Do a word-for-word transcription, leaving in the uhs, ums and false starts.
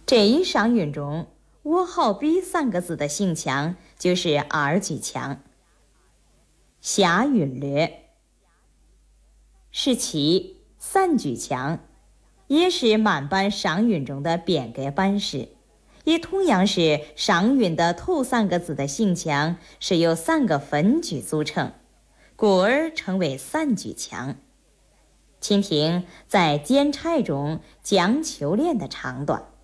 这一上韵中，我好比三个字的形强就是二句强。下韵略是七三句强，也是满版上韵中的变革版式，也同样是上韵的头三个字的形强是由三个分句组成，故而称为三句强。请听在《剪柴》中江秋莲的唱段。